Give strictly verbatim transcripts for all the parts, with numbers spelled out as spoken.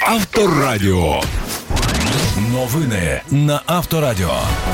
Авторадіо. Новини на Авторадіо.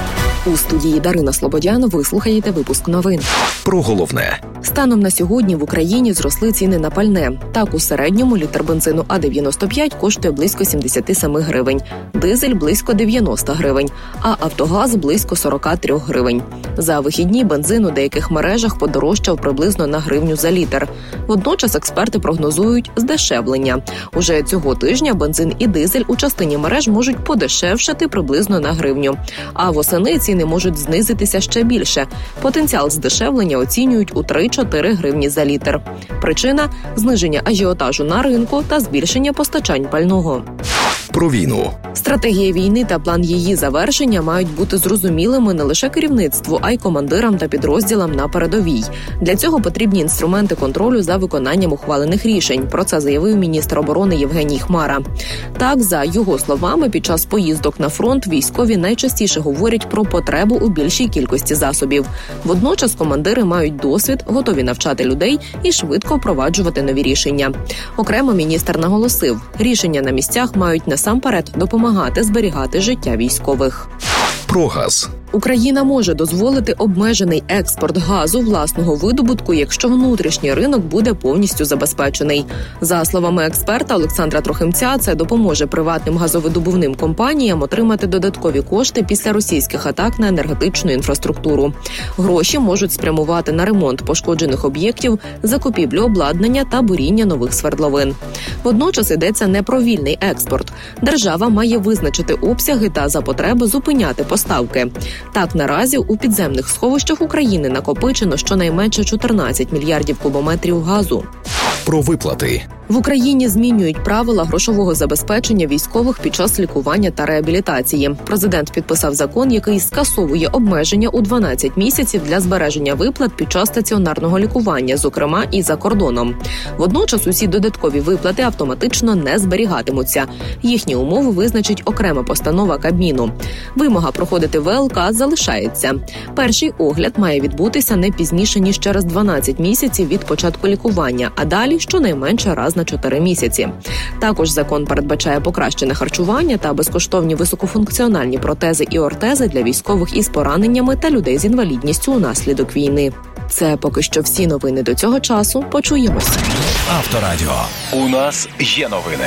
У студії Дарина Слободян ви слухаєте випуск новин. Про головне. Станом на сьогодні в Україні зросли ціни на пальне. Так, у середньому літр бензину А дев'яносто п'ять коштує близько сімдесят сім гривень, дизель – близько дев'яносто гривень, а автогаз – близько сорок три гривень. За вихідні бензин у деяких мережах подорожчав приблизно на гривню за літр. Водночас експерти прогнозують здешевлення. Уже цього тижня бензин і дизель у частині мереж можуть подешевшати приблизно на гривню. А восени ціни можуть знизитися ще більше. Потенціал здешевлення оцінюють у три-чотири гривні за літр. Причина – зниження ажіотажу на ринку та збільшення постачань пального. Про війну. Стратегія війни та план її завершення мають бути зрозумілими не лише керівництву, а й командирам та підрозділам на передовій. Для цього потрібні інструменти контролю за виконанням ухвалених рішень. Про це заявив міністр оборони Євгеній Хмара. Так, за його словами, під час поїздок на фронт військові найчастіше говорять про потребу у більшій кількості засобів. Водночас командири мають досвід, готові навчати людей і швидко впроваджувати нові рішення. Окремо міністр наголосив, рішення на місцях мають насамперед допомагати зберігати життя військових. Про газ. Україна може дозволити обмежений експорт газу власного видобутку, якщо внутрішній ринок буде повністю забезпечений. За словами експерта Олександра Трохимця, це допоможе приватним газовидобувним компаніям отримати додаткові кошти після російських атак на енергетичну інфраструктуру. Гроші можуть спрямувати на ремонт пошкоджених об'єктів, закупівлю обладнання та буріння нових свердловин. Водночас йдеться не про вільний експорт. Держава має визначити обсяги та за потреби зупиняти поставки. Так, наразі у підземних сховищах України накопичено щонайменше чотирнадцять мільярдів кубометрів газу. Про виплати. В Україні змінюють правила грошового забезпечення військових під час лікування та реабілітації. Президент підписав закон, який скасовує обмеження у дванадцять місяців для збереження виплат під час стаціонарного лікування, зокрема і за кордоном. Водночас усі додаткові виплати автоматично не зберігатимуться. Їхні умови визначить окрема постанова Кабміну. Вимога проходити В Л К залишається. Перший огляд має відбутися не пізніше, ніж через дванадцять місяців від початку лікування, а далі щонайменше раз на чотири місяці. Також закон передбачає покращене харчування та безкоштовні високофункціональні протези і ортези для військових із пораненнями та людей з інвалідністю унаслідок війни. Це поки що всі новини до цього часу. Почуємося. Авторадіо. У нас є новини.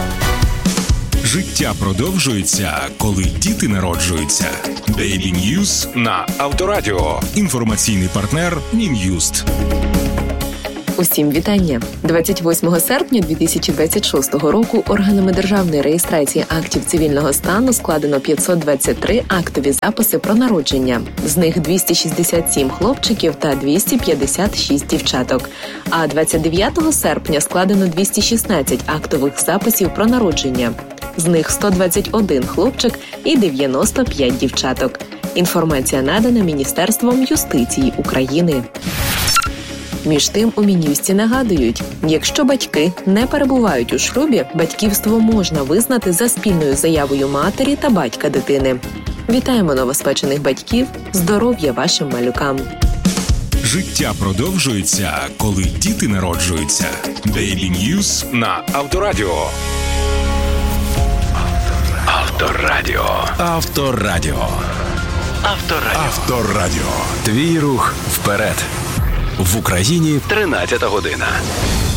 Життя продовжується, коли діти народжуються. Daily News на Авторадіо. Інформаційний партнер Мін'юст. Усім вітання! двадцять восьмого серпня дві тисячі двадцять шостого року органами державної реєстрації актів цивільного стану складено п'ятсот двадцять три актові записи про народження. З них двісті шістдесят сім хлопчиків та двісті п'ятдесят шість дівчаток. А двадцять дев'ятого серпня складено двісті шістнадцять актових записів про народження. З них сто двадцять один хлопчик і дев'яносто п'ять дівчаток. Інформація надана Міністерством юстиції України. Між тим, у Мін'юсті нагадують, якщо батьки не перебувають у шлюбі, батьківство можна визнати за спільною заявою матері та батька дитини. Вітаємо новоспечених батьків, здоров'я вашим малюкам. Життя продовжується, коли діти народжуються. Daily News на Авторадіо. Авторадіо. Авторадіо. Авторадіо. Авторадіо. Твій рух вперед. В Україні тринадцята година.